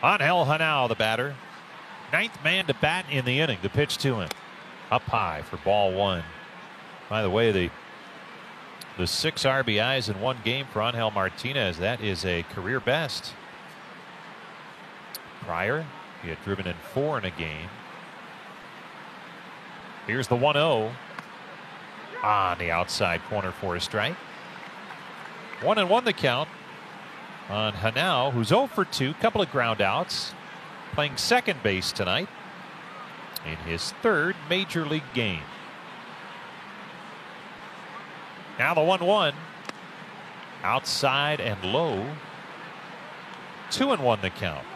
Angel Hanao, the batter. Ninth man to bat in the inning. The pitch to him. Up high for ball one. By the way, the 6 RBIs in one game for Angel Martinez. That is a career best. Prior, he had driven in 4 in a game. Here's the 1-0 on the outside corner for a strike. 1-1 the count on Hanao, who's 0 for 2, couple of ground outs, playing second base tonight in his 3rd major league game. Now the 1-1 outside and low. 2-1 the count.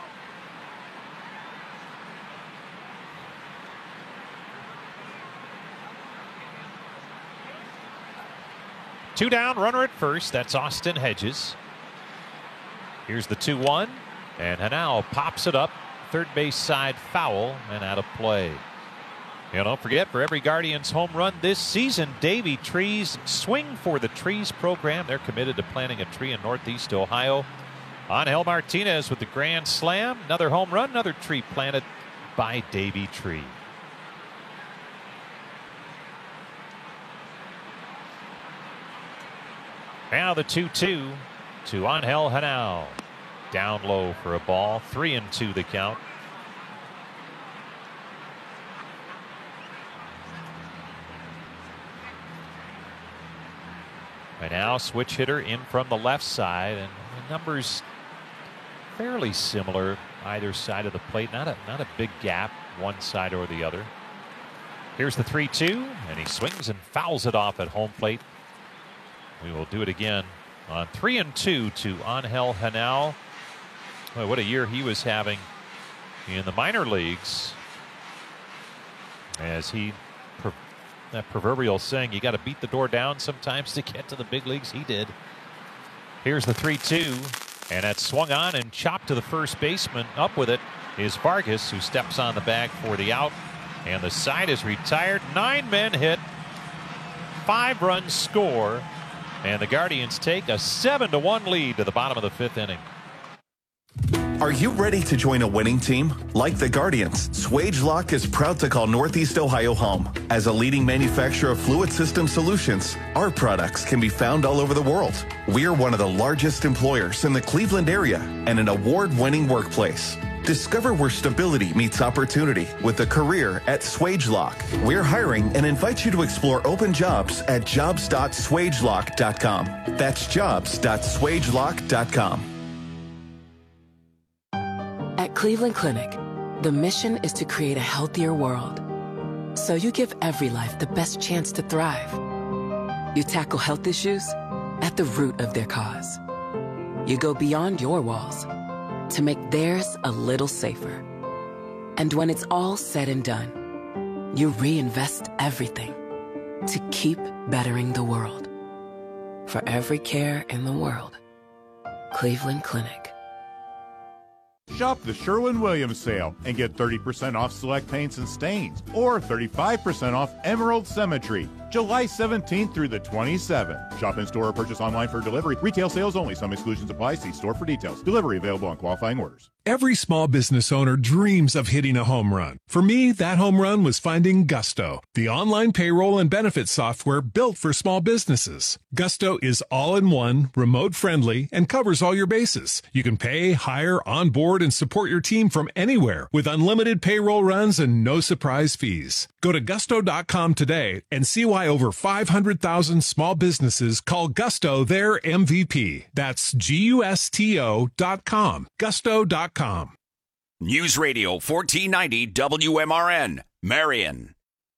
Two down, runner at first. That's Austin Hedges. Here's the 2-1, and Hanao pops it up. Third base side foul and out of play. And don't forget, for every Guardians home run this season, Davey Trees Swing for the Trees program. They're committed to planting a tree in Northeast Ohio. Angel Martinez with the grand slam. Another home run, another tree planted by Davey Tree. Now the 2-2 to Angel Hanao. Down low for a ball. 3-2 the count. And now switch hitter in from the left side, and the numbers fairly similar either side of the plate. Not a big gap one side or the other. Here's the 3-2, and he swings and fouls it off at home plate. We will do it again on 3-2 to Angel Hanao. Boy, what a year he was having in the minor leagues. As that proverbial saying, you got to beat the door down sometimes to get to the big leagues. He did. Here's the 3-2, and that's swung on and chopped to the first baseman. Up with it is Vargas, who steps on the bag for the out, and the side is retired. 9 men hit, 5 runs score, and the Guardians take a 7-1 lead to the bottom of the 5th inning. Are you ready to join a winning team? Like the Guardians, Swagelok is proud to call Northeast Ohio home. As a leading manufacturer of fluid system solutions, our products can be found all over the world. We are one of the largest employers in the Cleveland area and an award-winning workplace. Discover where stability meets opportunity with a career at Swagelok. We're hiring and invite you to explore open jobs at jobs.swagelok.com. That's jobs.swagelok.com. At Cleveland Clinic, the mission is to create a healthier world. So you give every life the best chance to thrive. You tackle health issues at the root of their cause. You go beyond your walls to make theirs a little safer. And when it's all said and done, you reinvest everything to keep bettering the world. For every care in the world, Cleveland Clinic. Shop the Sherwin-Williams sale and get 30% off select paints and stains, or 35% off Emerald Symmetry, July 17th through the 27th. Shop in store or purchase online for delivery. Retail sales only. Some exclusions apply. See store for details. Delivery available on qualifying orders. Every small business owner dreams of hitting a home run. For me, that home run was finding Gusto, the online payroll and benefits software built for small businesses. Gusto is all-in-one, remote-friendly, and covers all your bases. You can pay, hire, onboard, and support your team from anywhere with unlimited payroll runs and no surprise fees. Go to gusto.com today and see why over 500,000 small businesses call Gusto their MVP. That's GUSTO.com. Gusto.com. News Radio 1490 WMRN, Marion.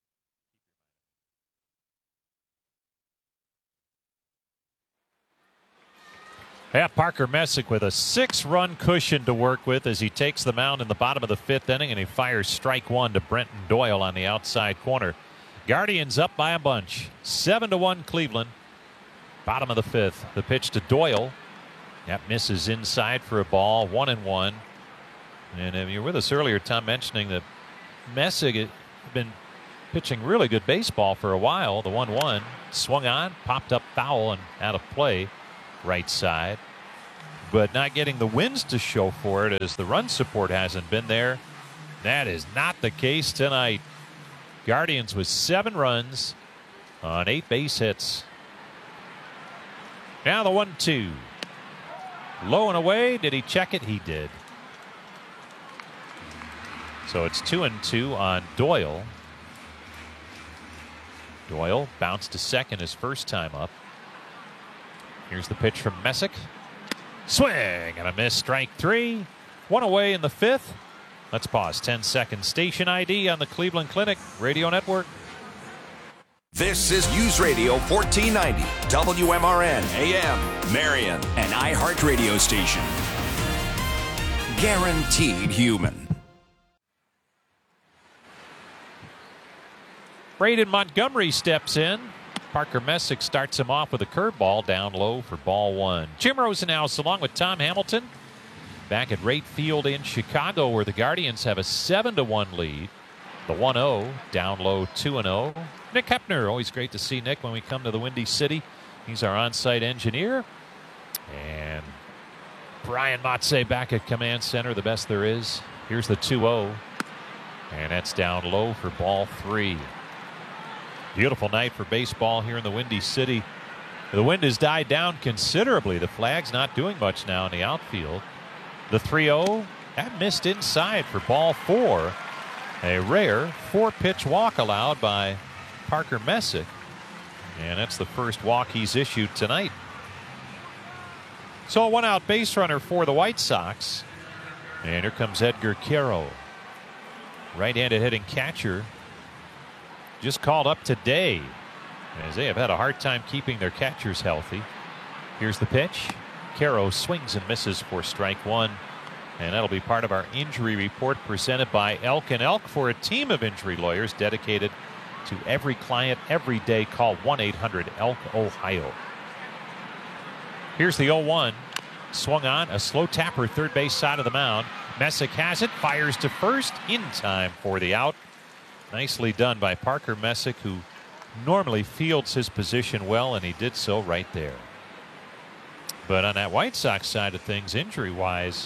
Yeah, Parker Messick with a 6-run cushion to work with as he takes the mound in the bottom of the 5th inning, and he fires strike one to Brenton Doyle on the outside corner. Guardians up by a bunch. 7-1 Cleveland. Bottom of the 5th. The pitch to Doyle. That misses inside for a ball. 1-1. And you were with us earlier, Tom, mentioning that Messick had been pitching really good baseball for a while. The 1-1 swung on, popped up foul and out of play. Right side. but not getting the wins to show for it as the run support hasn't been there. That is not the case tonight. Guardians with 7 runs on 8 base hits. Now the 1-2. Low and away. Did he check it? He did. So it's 2-2 on Doyle. Doyle bounced to second his first time up. Here's the pitch from Messick. Swing and a miss. Strike 3. 1 away in the 5th. Let's pause 10 seconds. Station ID on the Cleveland Clinic Radio Network. This is News Radio 1490 WMRN AM Marion, an iHeartRadio station. Guaranteed human. Braden Montgomery steps in. Parker Messick starts him off with a curveball down low for ball 1. Jim Rosenhaus along with Tom Hamilton back at Rate Field in Chicago, where the Guardians have a 7-1 lead. The 1-0 down low 2-0. Nick Hepner, always great to see Nick when we come to the Windy City. He's our on-site engineer. And Brian Motze back at command center, the best there is. Here's the 2-0. And that's down low for ball 3. Beautiful night for baseball here in the Windy City. The wind has died down considerably. The flag's not doing much now in the outfield. The 3-0, that missed inside for ball 4. A rare 4-pitch walk allowed by Parker Messick. And that's the first walk he's issued tonight. So a 1-out base runner for the White Sox. And here comes Edgar Quero. Right-handed hitting catcher. Just called up today, as they have had a hard time keeping their catchers healthy. Here's the pitch. Quero swings and misses for strike 1. And that'll be part of our injury report presented by Elk & Elk. For a team of injury lawyers dedicated to every client every day. Call 1-800-ELK-OHIO. Here's the 0-1. Swung on, a slow tapper third base side of the mound. Messick has it, fires to first in time for the out. Nicely done by Parker Messick, who normally fields his position well, and he did so right there. But on that White Sox side of things, injury-wise,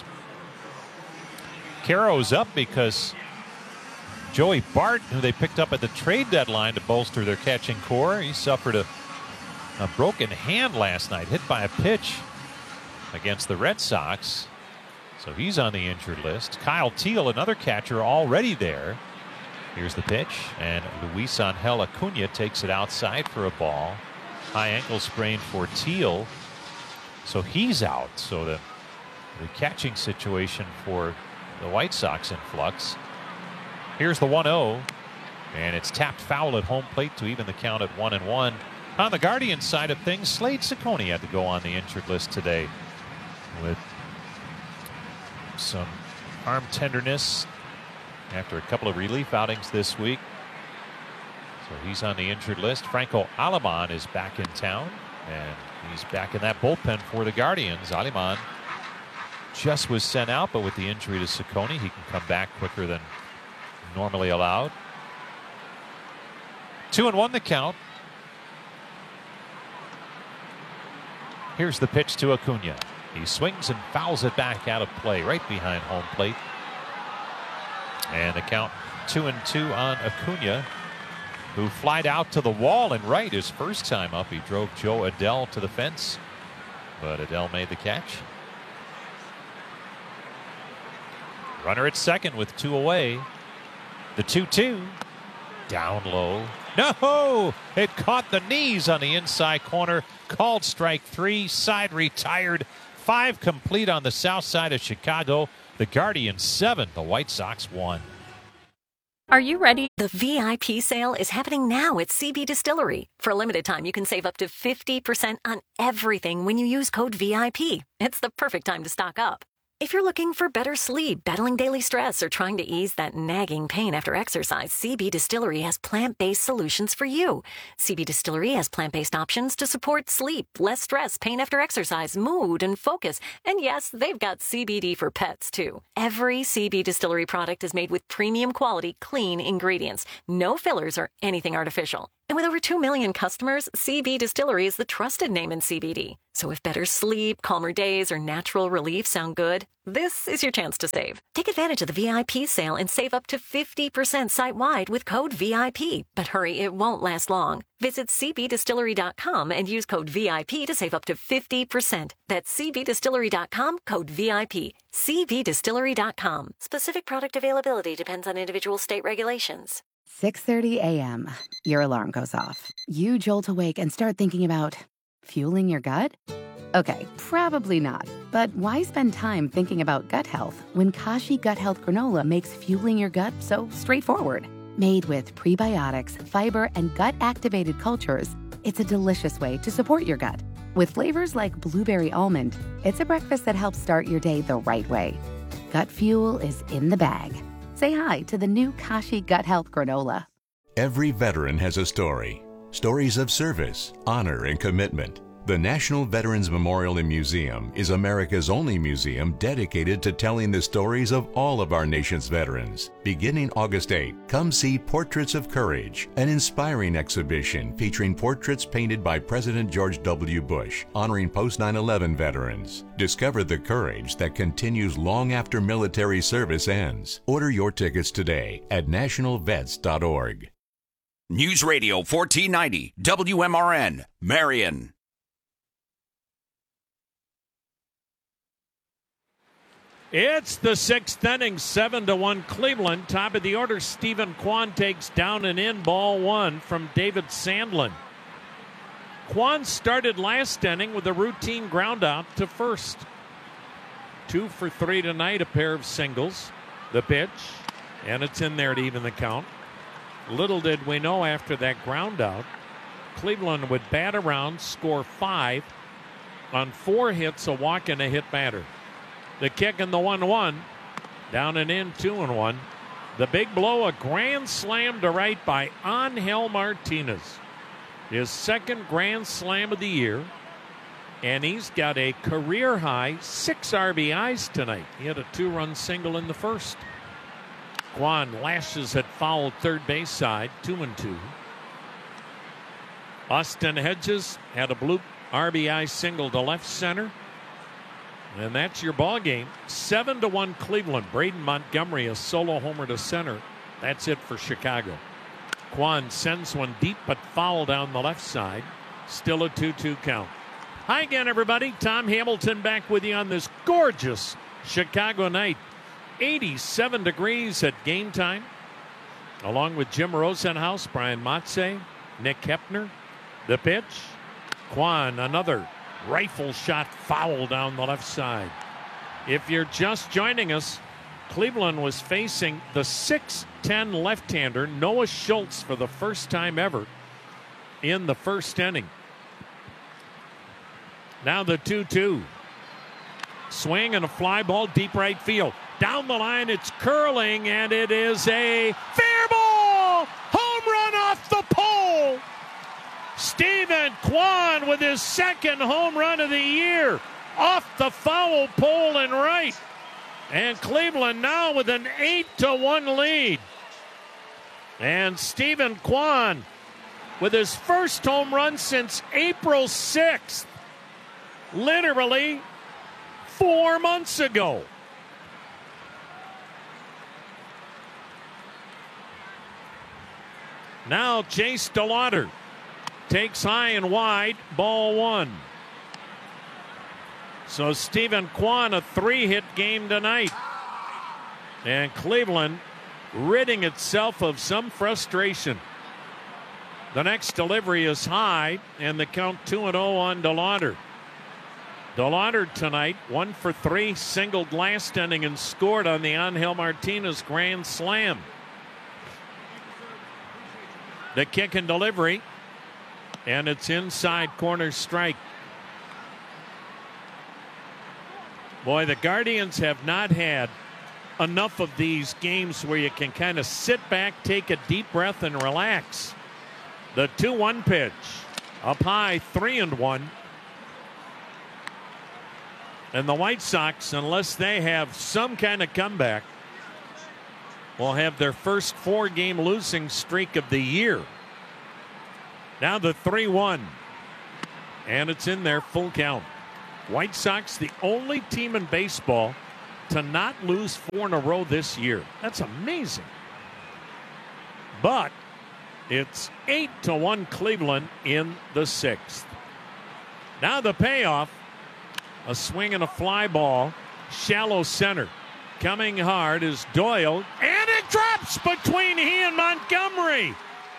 Quero's up because Joey Bart, who they picked up at the trade deadline to bolster their catching core, he suffered a broken hand last night, hit by a pitch against the Red Sox. So he's on the injured list. Kyle Teel, another catcher, already there. Here's the pitch, and Luis Angel Acuna takes it outside for a ball. High ankle sprain for Teel, so he's out. So the catching situation for the White Sox in flux. Here's the 1-0, and it's tapped foul at home plate to even the count at 1-1. On the Guardians side of things, Slade Ciccone had to go on the injured list today with some arm tenderness after a couple of relief outings this week. So he's on the injured list. Franco Aleman is back in town, and he's back in that bullpen for the Guardians. Aleman just was sent out, but with the injury to Ciccone, he can come back quicker than normally allowed. 2-1 the count. Here's the pitch to Acuna. He swings and fouls it back out of play right behind home plate. And the count 2-2 on Acuna, who flied out to the wall and right his first time up. He drove Joe Adell to the fence, but Adell made the catch. Runner at second with 2 away. The 2-2 down low. No! It caught the knees on the inside corner. Called strike 3. Side retired. 5 complete on the south side of Chicago. The Guardians 7. The White Sox 1. Are you ready? The VIP sale is happening now at CB Distillery. For a limited time, you can save up to 50% on everything when you use code VIP. It's the perfect time to stock up. If you're looking for better sleep, battling daily stress, or trying to ease that nagging pain after exercise, CB Distillery has plant-based solutions for you. CB Distillery has plant-based options to support sleep, less stress, pain after exercise, mood, and focus. And yes, they've got CBD for pets, too. Every CB Distillery product is made with premium quality, clean ingredients. No fillers or anything artificial. And with over 2 million customers, CB Distillery is the trusted name in CBD. So if better sleep, calmer days, or natural relief sound good, this is your chance to save. Take advantage of the VIP sale and save up to 50% site-wide with code VIP. But hurry, it won't last long. Visit cbdistillery.com and use code VIP to save up to 50%. That's cbdistillery.com, code VIP. cbdistillery.com. Specific product availability depends on individual state regulations. 6:30 a.m. Your alarm goes off. You jolt awake and start thinking about fueling your gut? Okay, probably not. But why spend time thinking about gut health when Kashi Gut Health Granola makes fueling your gut so straightforward? Made with prebiotics, fiber, and gut-activated cultures, it's a delicious way to support your gut. With flavors like blueberry almond, it's a breakfast that helps start your day the right way. Gut fuel is in the bag. Say hi to the new Kashi Gut Health Granola. Every veteran has a story. Stories of service, honor, and commitment. The National Veterans Memorial and Museum is America's only museum dedicated to telling the stories of all of our nation's veterans. Beginning August 8, come see Portraits of Courage, an inspiring exhibition featuring portraits painted by President George W. Bush, honoring post-9/11 veterans. Discover the courage that continues long after military service ends. Order your tickets today at nationalvets.org. News Radio 1490 WMRN, Marion. It's the sixth inning, 7-1 Cleveland. Top of the order, Stephen Kwan takes down and in, ball one from David Sandlin. Kwan started last inning with a routine ground out to first. 2 for 3 tonight, a pair of singles. The pitch, and it's in there to even the count. Little did we know after that ground out, Cleveland would bat around, score 5 on 4 hits, a walk, and a hit batter. The kick and the 1-1. Down and in, 2-1. The big blow, a grand slam to right by Angel Martinez. His second grand slam of the year. And he's got a career high 6 RBIs tonight. He had a 2-run single in the first. Kwan lashes at foul third base side, 2-2. Austin Hedges had a bloop RBI single to left center. And that's your ball game. 7-1 Cleveland. Braden Montgomery, a solo homer to center. That's it for Chicago. Kwan sends one deep but foul down the left side. Still a 2-2 count. Hi again, everybody. Tom Hamilton back with you on this gorgeous Chicago night. 87 degrees at game time. Along with Jim Rosenhaus, Brian Motze, Nick Hepner. The pitch. Kwan, another rifle shot foul down the left side. If you're just joining us, Cleveland was facing the 6'10 left-hander Noah Schultz for the first time ever in the first inning. Now the 2-2. Swing and a fly ball deep right field. Down the line, it's curling, and it is a fair ball! Home run off the pole! Stephen Kwan with his second home run of the year off the foul pole and right. And Cleveland now with an 8-1 lead. And Stephen Kwan with his first home run since April 6th. Literally 4 months ago. Now Chase DeLauder takes high and wide, ball one. So Stephen Kwan, a 3-hit game tonight. And Cleveland ridding itself of some frustration. The next delivery is high, and the count 2-0 on DeLauder. DeLauder tonight, 1 for 3, singled last inning and scored on the Angel Martinez grand slam. The kick and delivery, and it's inside corner strike. Boy, the Guardians have not had enough of these games where you can kind of sit back, take a deep breath, and relax. The 2-1 pitch, up high, 3-1. And the White Sox, unless they have some kind of comeback, will have their first 4-game losing streak of the year. Now the 3-1. And it's in there, full count. White Sox, the only team in baseball to not lose 4 in a row this year. That's amazing. But it's 8-1 Cleveland in the 6th. Now the payoff. A swing and a fly ball. Shallow center. Coming hard is Doyle. And it drops between he and Montgomery.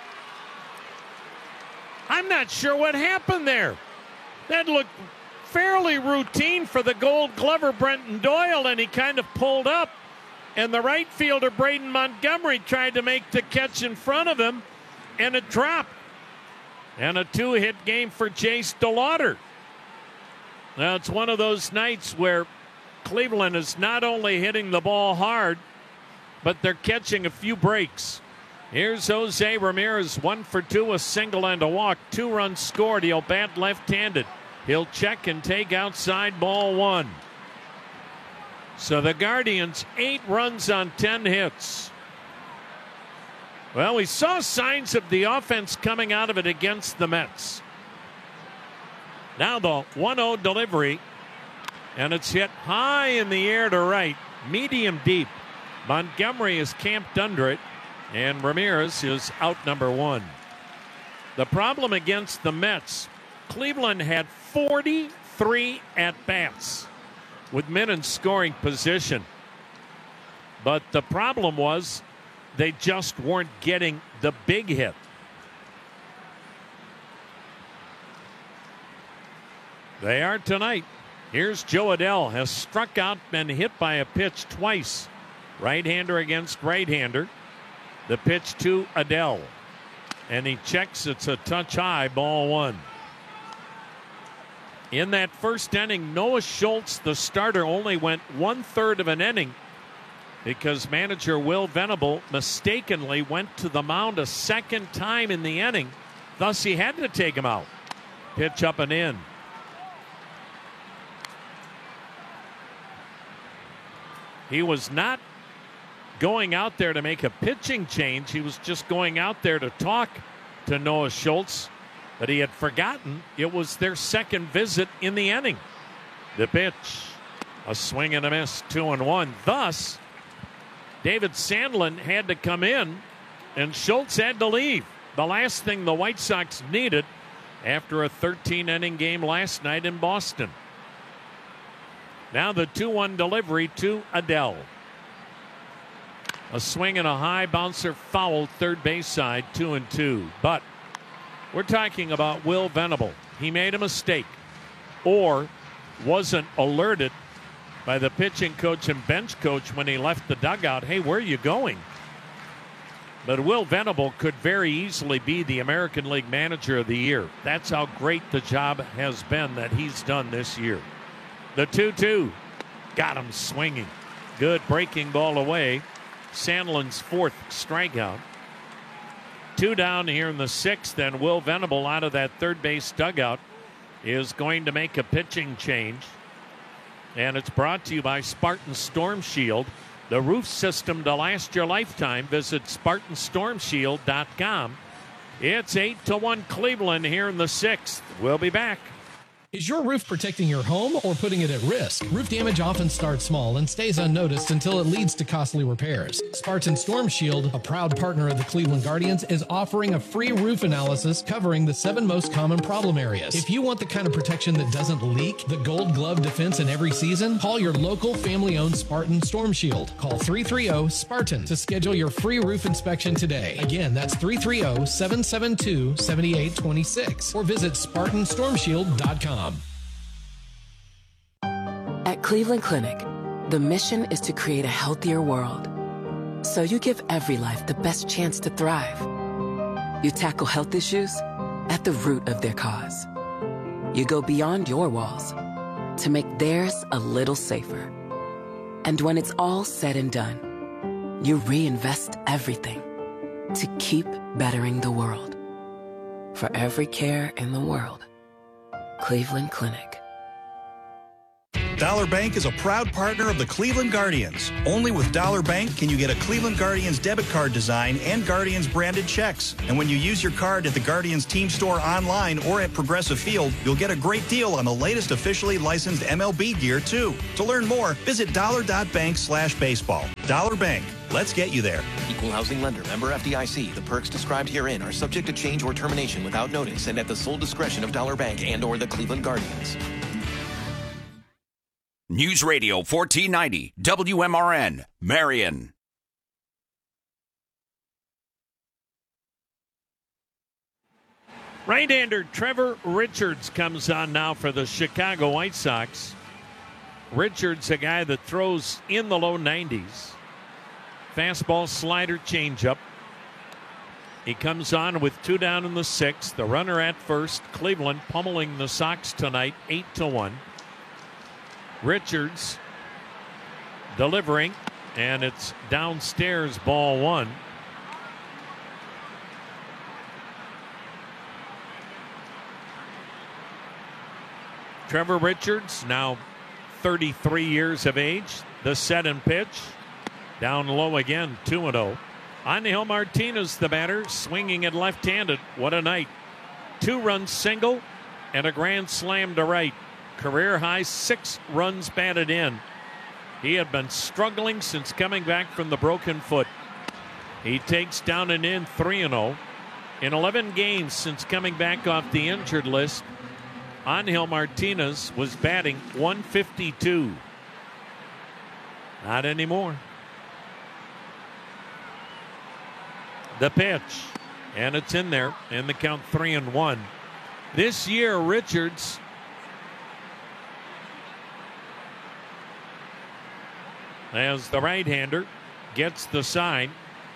I'm not sure what happened there. That looked fairly routine for the Gold Glover Brenton Doyle, and he kind of pulled up. And the right fielder, Braden Montgomery, tried to make the catch in front of him, and it dropped. And a 2-hit game for Chase DeLauder. Now, it's one of those nights where Cleveland is not only hitting the ball hard, but they're catching a few breaks. Here's Jose Ramirez, 1 for 2, a single and a walk. 2 runs scored. He'll bat left-handed. He'll check and take outside, ball 1. So the Guardians, 8 runs on 10 hits. Well, we saw signs of the offense coming out of it against the Mets. Now the 1-0 delivery, and it's hit high in the air to right, medium deep. Montgomery is camped under it, and Ramirez is out number 1. The problem against the Mets, Cleveland had 43 at-bats with men in scoring position. But the problem was they just weren't getting the big hit. They are tonight. Here's Joe Adell, has struck out and hit by a pitch twice. Right-hander against right-hander. The pitch to Adell. And he checks, it's a touch high, ball 1. In that first inning, Noah Schultz, the starter, only went 1/3 of an inning because manager Will Venable mistakenly went to the mound a second time in the inning. Thus, he had to take him out. Pitch up and in. He was not going out there to make a pitching change. He was just going out there to talk to Noah Schultz, but he had forgotten it was their second visit in the inning. The pitch, a swing and a miss, 2-1. Thus, David Sandlin had to come in, and Schultz had to leave. The last thing the White Sox needed after a 13-inning game last night in Boston. Now the 2-1 delivery to Adell. A swing and a high bouncer foul, third base side, 2-2. But we're talking about Will Venable. He made a mistake or wasn't alerted by the pitching coach and bench coach when he left the dugout. Hey, where are you going? But Will Venable could very easily be the American League Manager of the Year. That's how great the job has been that he's done this year. The 2-2 got him swinging. Good breaking ball away. Sandlin's 4th strikeout. 2 down here in the 6th, and Will Venable out of that third base dugout is going to make a pitching change. And it's brought to you by Spartan Storm Shield, the roof system to last your lifetime. Visit SpartanStormShield.com. It's 8-1 Cleveland here in the 6th. We'll be back. Is your roof protecting your home or putting it at risk? Roof damage often starts small and stays unnoticed until it leads to costly repairs. Spartan Storm Shield, a proud partner of the Cleveland Guardians, is offering a free roof analysis covering the 7 most common problem areas. If you want the kind of protection that doesn't leak, the Gold Glove defense in every season, call your local family-owned Spartan Storm Shield. Call 330-SPARTAN to schedule your free roof inspection today. Again, that's 330-772-7826 or visit SpartanStormShield.com. At Cleveland Clinic, the mission is to create a healthier world. So you give every life the best chance to thrive. You tackle health issues at the root of their cause. You go beyond your walls to make theirs a little safer. And when it's all said and done, you reinvest everything to keep bettering the world. For every care in the world, Cleveland Clinic. Dollar Bank is a proud partner of the Cleveland Guardians. Only with Dollar Bank can you get a Cleveland Guardians debit card design and Guardians branded checks. And when you use your card at the Guardians team store online or at Progressive Field, you'll get a great deal on the latest officially licensed MLB gear, too. To learn more, visit dollar.bank/baseball. Dollar Bank. Let's get you there. Equal housing lender. Member FDIC. The perks described herein are subject to change or termination without notice and at the sole discretion of Dollar Bank and or the Cleveland Guardians. News Radio 1490 WMRN, Marion. Right-hander Trevor Richards comes on now for the Chicago White Sox. Richards, a guy that throws in the low 90s. Fastball, slider, changeup. He comes on with 2 down in the 6th. The runner at first. Cleveland pummeling the Sox tonight, 8-1. Richards delivering, and it's downstairs, ball 1. Trevor Richards, now 33 years of age. The set and pitch. Down low again, 2-0. Angel Martinez, the batter, swinging it left-handed. What a night. 2-run single and a grand slam to right. Career high 6 runs batted in. He had been struggling since coming back from the broken foot. He takes down and in 3-0. In 11 games since coming back off the injured list, Angel Martinez was batting .152. Not anymore. The pitch, and it's in there, and the count 3-1. This year, Richards as the right-hander gets the sign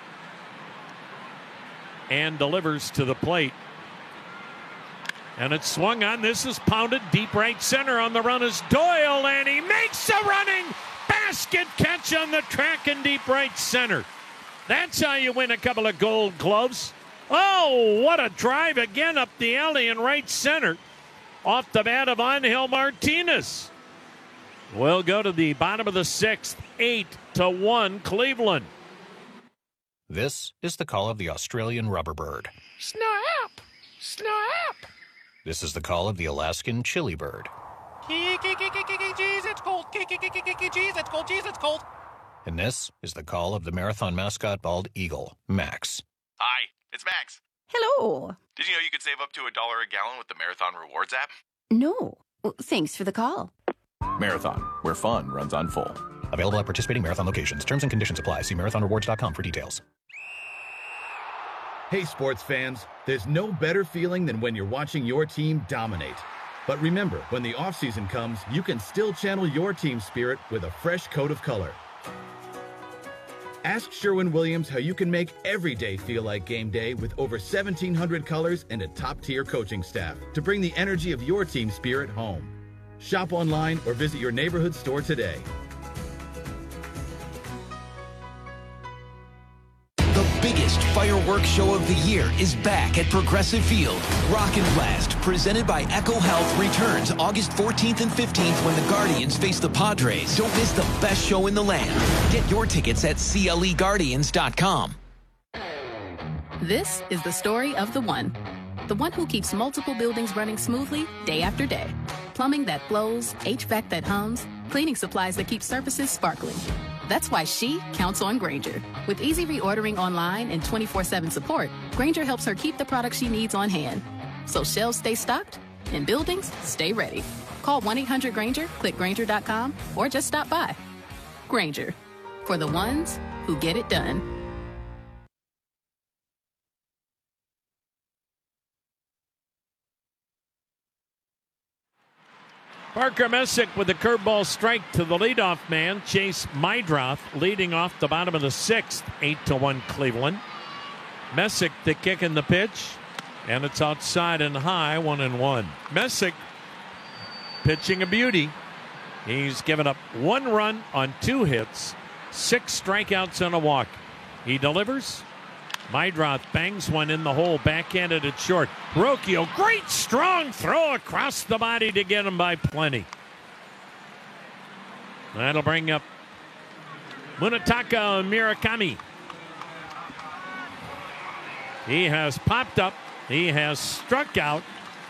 and delivers to the plate. And it's swung on. This is pounded deep right center. On the run is Doyle, and he makes a running basket catch on the track in deep right center. That's how you win a couple of Gold Gloves. Oh, what a drive again up the alley in right center off the bat of Angel Martinez. We'll go to the bottom of the 6th, 8-1 Cleveland. This is the call of the Australian rubber bird. Snap! Snap! This is the call of the Alaskan chili bird. Jeez, it's cold. Jeez, it's cold. Jeez, it's cold. And this is the call of the marathon mascot bald eagle, Max. Hi, it's Max. Hello. Did you know you could save up to $1 a gallon with the Marathon Rewards app? No. Thanks for the call. Marathon, where fun runs on full. Available at participating Marathon locations. Terms and conditions apply. See marathonrewards.com for details. Hey, sports fans. There's no better feeling than when you're watching your team dominate. But remember, when the offseason comes, you can still channel your team spirit with a fresh coat of color. Ask Sherwin-Williams how you can make every day feel like game day with over 1,700 colors and a top-tier coaching staff to bring the energy of your team spirit home. Shop online or visit your neighborhood store today. The biggest fireworks show of the year is back at Progressive Field. Rock and Blast, presented by Echo Health, returns August 14th and 15th when the Guardians face the Padres. Don't miss the best show in the land. Get your tickets at CLEGuardians.com. This is the story of the one who keeps multiple buildings running smoothly day after day. Plumbing that flows, HVAC that hums, cleaning supplies that keep surfaces sparkling. That's why she counts on Grainger. With easy reordering online and 24/7 support, Grainger helps her keep the products she needs on hand. So shelves stay stocked and buildings stay ready. Call 1-800-GRAINGER, click Grainger.com, or just stop by. Grainger, for the ones who get it done. Parker Messick with a curveball strike to the leadoff man, Chase Meidroth, leading off the bottom of the 6th, 8-1 Cleveland. Messick the kick and the pitch, and it's outside and high, 1-1. Messick pitching a beauty. He's given up 1 run on 2 hits, 6 strikeouts and a walk. He delivers. Meidroth bangs one in the hole, backhanded it short. Rocchio, great strong throw across the body to get him by plenty. That'll bring up Munetaka Murakami. He has popped up. He has struck out.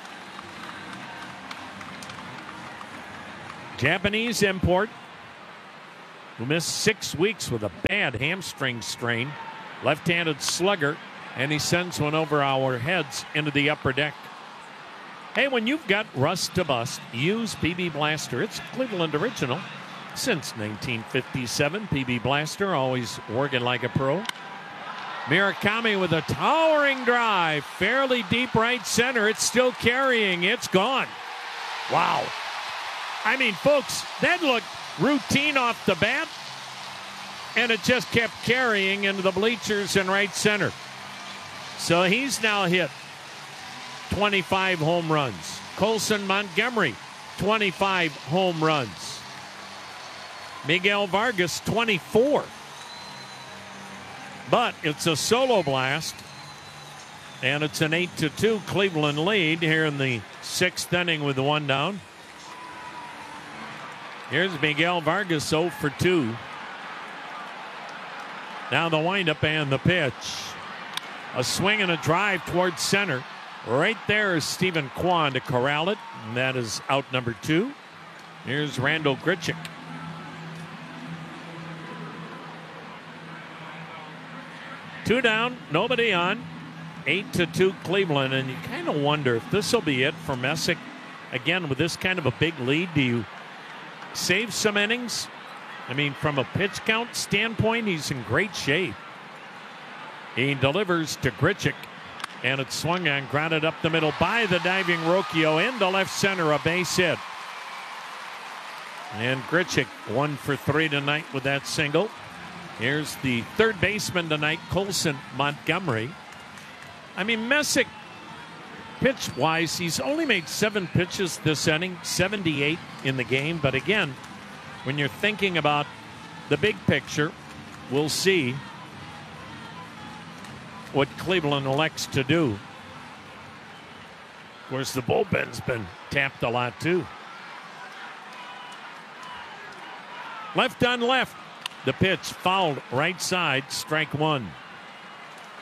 Japanese import who missed 6 weeks with a bad hamstring strain. Left-handed slugger, and he sends one over our heads into the upper deck. Hey, when you've got rust to bust, use PB Blaster. It's Cleveland original. Since 1957, PB Blaster, always working like a pro. Murakami with a towering drive, fairly deep right center. It's still carrying. It's gone. Wow. I mean, folks, that looked routine off the bat, and it just kept carrying into the bleachers in right center. So he's now hit 25 home runs. Colson Montgomery, 25 home runs. Miguel Vargas, 24. But it's a solo blast, and it's an 8-2 Cleveland lead here in the 6th inning with the one down. Here's Miguel Vargas, 0 for 2. Now the windup and the pitch. A swing and a drive towards center. Right there is Stephen Kwan to corral it, and that is out number 2. Here's Randal Grichuk. Two down, nobody on. 8-2 Cleveland, and you kind of wonder if this will be it for Messick. Again, with this kind of a big lead, do you save some innings? I mean, from a pitch count standpoint, he's in great shape. He delivers to Grichuk, and it's swung on, grounded up the middle by the diving Rocchio into left center, a base hit. And Grichuk 1 for 3 tonight with that single. Here's the third baseman tonight, Colson Montgomery. I mean, Messick, pitch-wise, he's only made 7 pitches this inning, 78 in the game. But again, when you're thinking about the big picture, we'll see what Cleveland elects to do. Of course, the bullpen's been tapped a lot, too. Left on left. The pitch fouled right side, strike 1.